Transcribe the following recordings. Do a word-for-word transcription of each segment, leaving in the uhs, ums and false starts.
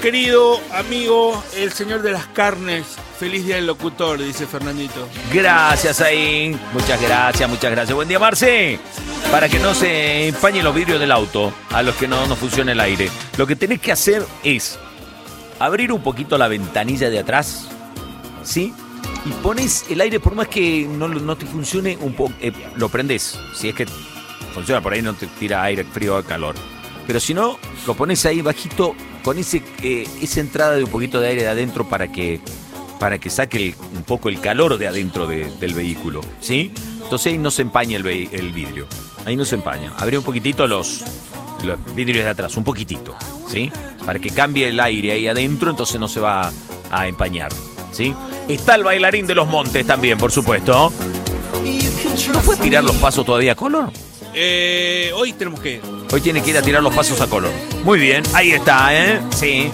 querido amigo, el señor de las carnes. Feliz día del locutor, dice Fernandito. Gracias ahí. Muchas gracias, muchas gracias. Buen día, Marce. Para que no se empañen los vidrios del auto, a los que no nos funcione el aire, lo que tenés que hacer es abrir un poquito la ventanilla de atrás, ¿sí? Y pones el aire, por más que no, no te funcione, un poco, eh, lo prendés. Si es que funciona, por ahí no te tira aire frío o calor. Pero si no, lo pones ahí bajito con ese, eh, esa entrada de un poquito de aire de adentro para que, para que saque el, un poco el calor de adentro de, del vehículo, ¿sí? Entonces ahí no se empaña el, ve- el vidrio. Ahí no se empaña. Abre un poquitito los, los vidrios de atrás, un poquitito, ¿sí? Para que cambie el aire ahí adentro, entonces no se va a empañar, ¿sí? Está el bailarín de los montes también, por supuesto. ¿No fue tirar los pasos todavía a color? Eh, hoy tenemos que... Hoy tiene que ir a tirar los pasos a color. Muy bien, ahí está, ¿eh? Sí.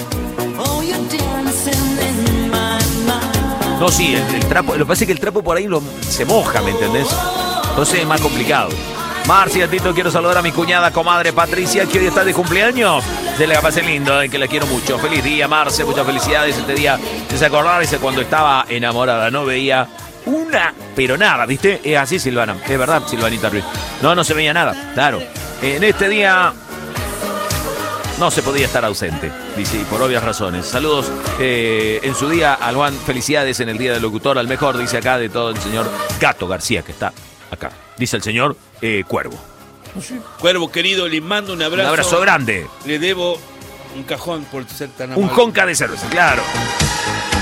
No, sí, el, el trapo, lo que pasa es que el trapo por ahí lo, se moja, ¿me entendés? Entonces es más complicado. Marcia, Tito, quiero saludar a mi cuñada, comadre Patricia, que hoy está de cumpleaños. Se le pase lindo, eh, que la quiero mucho. Feliz día, Marce, muchas felicidades. Este día se acordaba, dice, cuando estaba enamorada, no veía una, pero nada, ¿viste? Es así, Silvana, es verdad, Silvanita Ruiz. No, no se veía nada, claro. En este día no se podía estar ausente, dice, y por obvias razones. Saludos eh, en su día, Alban, felicidades en el día del locutor, al mejor, dice acá, de todo el señor Gato García, que está acá. Dice el señor eh, Cuervo. Cuervo, querido, le mando un abrazo. Un abrazo grande. Le debo un cajón por ser tan amable. Un jonca de cerveza, claro.